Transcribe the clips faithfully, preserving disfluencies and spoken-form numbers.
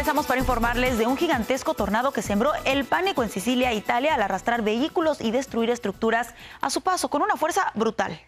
Comenzamos para informarles de un gigantesco tornado que sembró el pánico en Sicilia, Italia, al arrastrar vehículos y destruir estructuras a su paso con una fuerza brutal.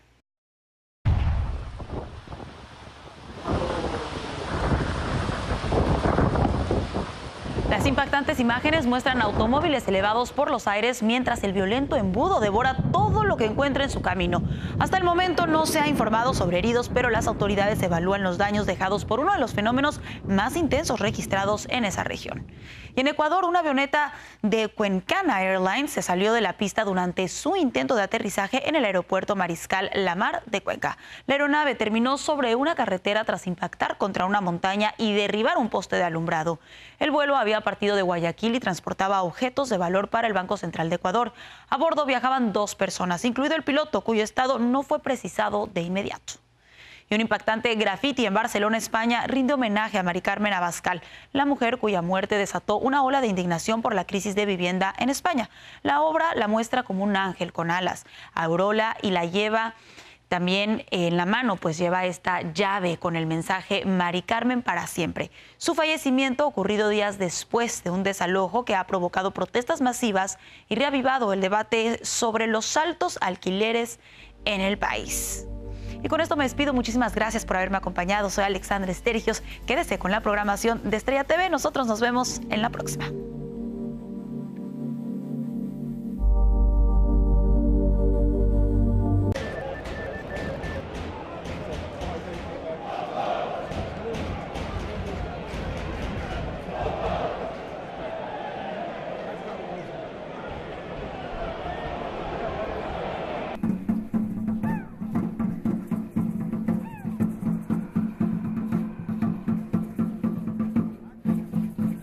Las impactantes imágenes muestran automóviles elevados por los aires mientras el violento embudo devora todo lo que encuentra en su camino. Hasta el momento no se ha informado sobre heridos, pero las autoridades evalúan los daños dejados por uno de los fenómenos más intensos registrados en esa región. Y en Ecuador, una avioneta de Cuencana Airlines se salió de la pista durante su intento de aterrizaje en el aeropuerto Mariscal Lamar de Cuenca. La aeronave terminó sobre una carretera tras impactar contra una montaña y derribar un poste de alumbrado. El vuelo había partido de Guayaquil y transportaba objetos de valor para el Banco Central de Ecuador. A bordo viajaban dos personas, incluido el piloto, cuyo estado no fue precisado de inmediato. Y un impactante graffiti en Barcelona, España, rinde homenaje a Mari Carmen Abascal, la mujer cuya muerte desató una ola de indignación por la crisis de vivienda en España. La obra la muestra como un ángel con alas, aureola, y la lleva también en la mano, pues lleva esta llave con el mensaje Mari Carmen para siempre. Su fallecimiento, ocurrido días después de un desalojo que ha provocado protestas masivas y reavivado el debate sobre los altos alquileres en el país. Y con esto me despido. Muchísimas gracias por haberme acompañado. Soy Alexandra Estergios. Quédese con la programación de Estrella T V. Nosotros nos vemos en la próxima.